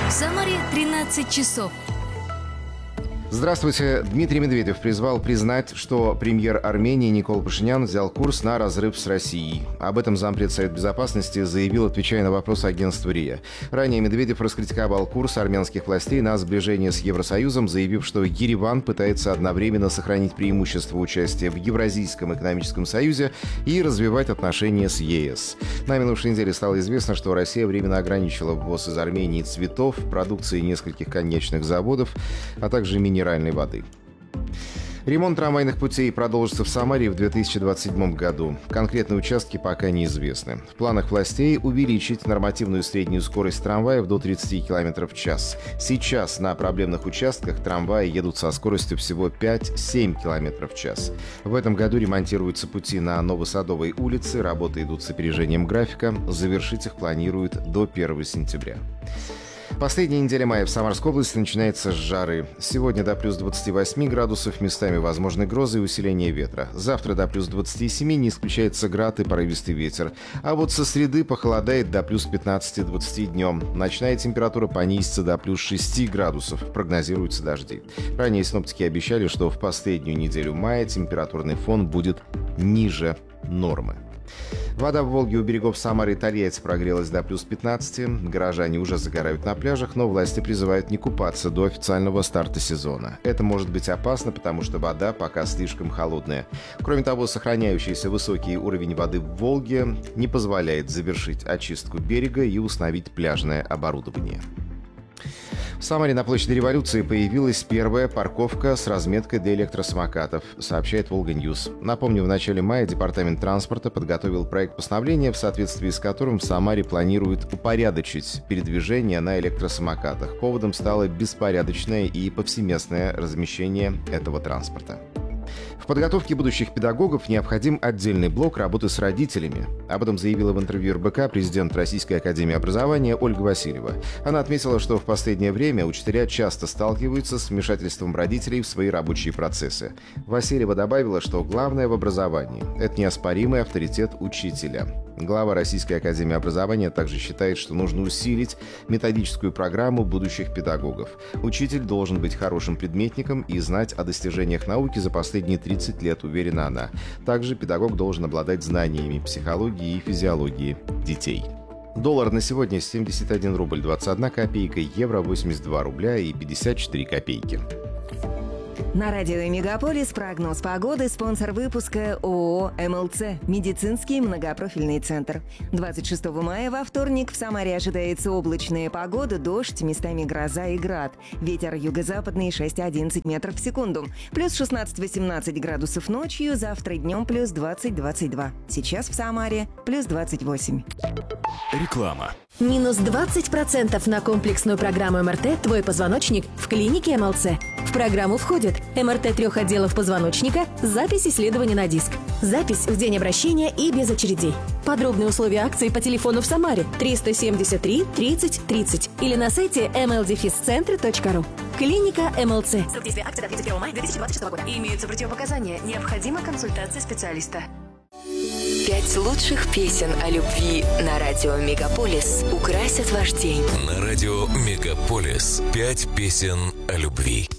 В Самаре 13 часов. Здравствуйте. Дмитрий Медведев призвал признать, что премьер Армении Никол Пашинян взял курс на разрыв с Россией. Об этом зампред Совет Безопасности заявил, отвечая на вопрос агентства РИА. Ранее Медведев раскритиковал курс армянских властей на сближение с Евросоюзом, заявив, что Ереван пытается одновременно сохранить преимущество участия в Евразийском экономическом союзе и развивать отношения с ЕС. На минувшей неделе стало известно, что Россия временно ограничила ввоз из Армении цветов, продукции нескольких конечных заводов, а также минеральной воды. Ремонт трамвайных путей продолжится в Самаре в 2027 году. Конкретные участки пока неизвестны. В планах властей увеличить нормативную среднюю скорость трамваев до 30 км в час. Сейчас на проблемных участках трамваи едут со скоростью всего 5-7 км в час. В этом году ремонтируются пути на Новосадовой улице, работы идут с опережением графика, завершить их планируют до 1 сентября. Последняя неделя мая в Самарской области начинается с жары. Сегодня до плюс 28 градусов, местами возможны грозы и усиление ветра. Завтра до плюс 27 не исключается град и порывистый ветер. А вот со среды похолодает до плюс 15-20 днем. Ночная температура понизится до плюс 6 градусов. Прогнозируются дожди. Ранее синоптики обещали, что в последнюю неделю мая температурный фон будет ниже нормы. Вода в Волге у берегов Самары и Тольятти прогрелась до плюс 15. Горожане уже загорают на пляжах, но власти призывают не купаться до официального старта сезона. Это может быть опасно, потому что вода пока слишком холодная. Кроме того, сохраняющийся высокий уровень воды в Волге не позволяет завершить очистку берега и установить пляжное оборудование. В Самаре на площади Революции появилась первая парковка с разметкой для электросамокатов, сообщает Волга-Ньюс. Напомню, в начале мая Департамент транспорта подготовил проект постановления, в соответствии с которым в Самаре планируют упорядочить передвижение на электросамокатах. Поводом стало беспорядочное и повсеместное размещение этого транспорта. В подготовке будущих педагогов необходим отдельный блок работы с родителями. Об этом заявила в интервью РБК президент Российской академии образования Ольга Васильева. Она отметила, что в последнее время учителя часто сталкиваются с вмешательством родителей в свои рабочие процессы. Васильева добавила, что главное в образовании – это неоспоримый авторитет учителя. Глава Российской академии образования также считает, что нужно усилить методическую программу будущих педагогов. Учитель должен быть хорошим предметником и знать о достижениях науки за последние 30 лет, уверена она. Также педагог должен обладать знаниями психологии и физиологии детей. Доллар на сегодня 71 рубль 21 копейка, евро 82 рубля и 54 копейки. На радио «Мегаполис» прогноз погоды, спонсор выпуска ООО «МЛЦ» – медицинский многопрофильный центр. 26 мая во вторник в Самаре ожидается облачная погода, дождь, местами гроза и град. Ветер юго-западный 6-11 метров в секунду. Плюс 16-18 градусов ночью, завтра днем плюс 20-22. Сейчас в Самаре плюс 28. Реклама. Минус 20% на комплексную программу МРТ «Твой позвоночник» в клинике МЛЦ. В программу входит МРТ 3 отделов позвоночника, запись исследования на диск, запись в день обращения и без очередей. Подробные условия акции по телефону в Самаре 373 30 30 или на сайте mldefiscentre.ru. Клиника МЛЦ. Срок действия акции до 31 мая 2026 года. Имеются противопоказания. Необходима консультация специалиста. 5 лучших песен о любви на радио «Мегаполис» украсят ваш день. На радио «Мегаполис» 5 песен о любви.